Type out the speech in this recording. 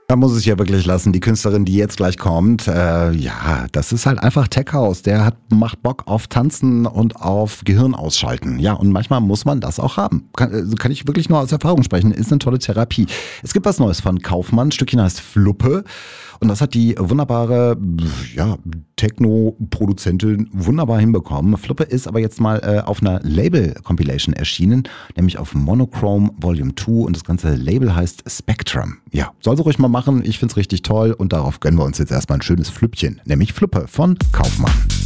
Man muss es ja wirklich lassen. Die Künstlerin, die jetzt gleich kommt, ja, das ist halt einfach Tech House. Macht Bock auf Tanzen und auf Gehirn ausschalten. Ja, und manchmal muss man das auch haben. Kann ich wirklich nur aus Erfahrung sprechen. Ist eine tolle Therapie. Es gibt was Neues von Kaufmann. Ein Stückchen heißt Fluppe. Und das hat die wunderbare, ja, Techno-Produzentin wunderbar hinbekommen. Fluppe ist aber jetzt mal auf einer Label-Compilation erschienen, nämlich auf Monochrome Volume 2 und das ganze Label heißt Spectrum. Ja, soll sie ruhig mal machen. Ich find's richtig toll und darauf gönnen wir uns jetzt erstmal ein schönes Flüppchen, nämlich Fluppe von Kaufmann.